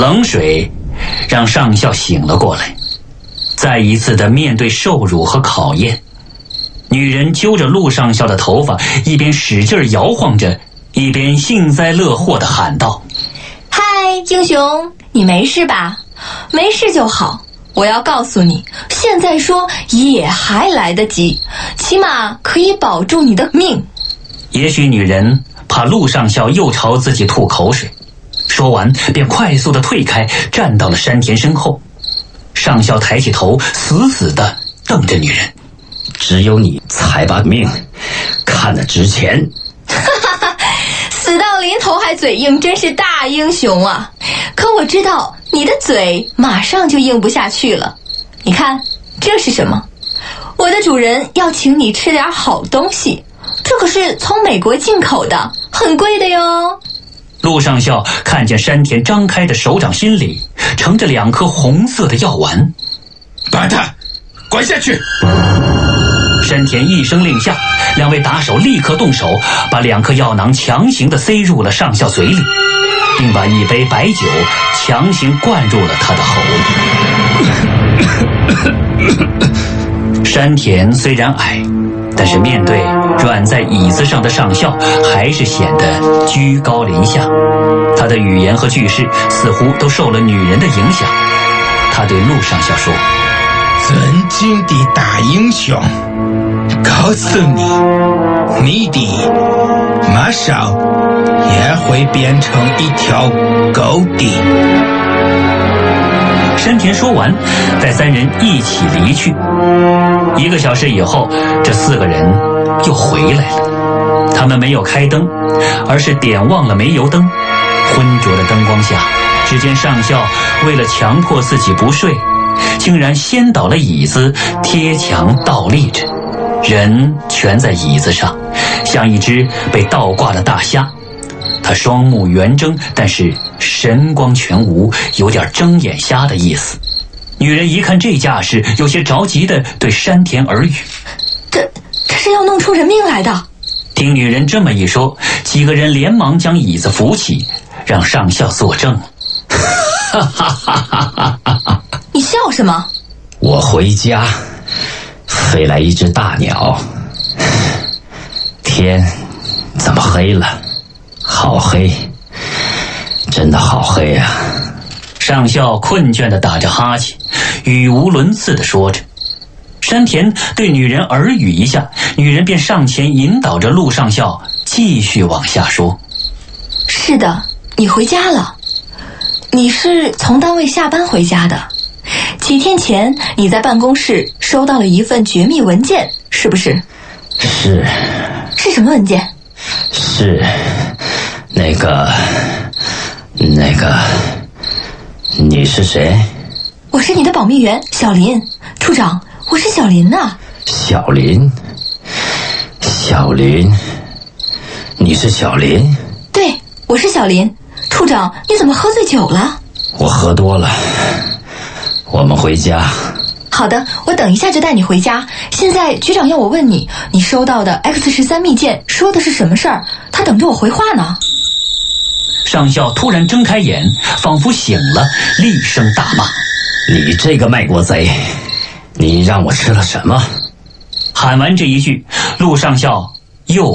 冷水让上校醒了过来，再一次的面对受辱和考验。女人揪着陆上校的头发，一边使劲摇晃着，一边幸灾乐祸地喊道： 嗨，英雄，你没事吧？没事就好。我要告诉你，现在说也还来得及，起码可以保住你的命。 也许女人怕陆上校又朝自己吐口水，说完便快速地退开，站到了山田身后。上校抬起头，死死地瞪着女人。 只有你才把命看得值钱。 死到临头还嘴硬，真是大英雄啊！可我知道你的嘴马上就硬不下去了。你看，这是什么？我的主人要请你吃点好东西，这可是从美国进口的，很贵的哟。 陆上校看见山田张开的手掌心里盛着2颗红色的药丸。 把他关下去！ 山田一声令下，2位打手立刻动手，把2颗药囊强行地塞入了上校嘴里，并把1杯白酒强行灌入了他的喉咙。山田虽然矮，但是面对软在椅子上的上校，还是显得居高临下。他的语言和句式似乎都受了女人的影响。他对陆上校说： 尊敬的大英雄，告诉你，你的马上也会变成一条狗的。 山田说完，带3人一起离去。1个小时以后，这4个人又回来了。他们没有开灯，而是点旺了煤油灯。昏浊的灯光下，只见上校为了强迫自己不睡，竟然掀倒了椅子，贴墙倒立着，人蜷在椅子上，像一只被倒挂的大虾。他双目圆睁，但是神光全无，有点睁眼瞎的意思。女人一看这架势，有些着急地对山田耳语： 这是要弄出人命来的。 听女人这么一说，几个人连忙将椅子扶起，让上校作证。哈哈哈哈哈！ 你笑什么？ 我回家，飞来一只大鸟，天怎么黑了？好黑，真的好黑啊！ 上校困倦地打着哈欠，语无伦次地说着。山田对女人耳语一下，女人便上前引导着陆上校继续往下说。 是的，你回家了。你是从单位下班回家的。几天前你在办公室收到了一份绝密文件，是不是？ 是。 是什么文件？ 是那个你是谁？ 我是你的保密员小林。处长，我是小林呐。 小林，你是小林？ 对，我是小林。处长，你怎么喝醉酒了？ 我喝多了，我们回家。 好的，我等一下就带你回家。现在局长要我问你，你收到的 X13密件说的是什么事儿？他等着我回话呢。 上校突然睁开眼，仿佛醒了，厉声大骂： 你这个卖国贼，你让我吃了什么？ 喊完这一句，陆上校又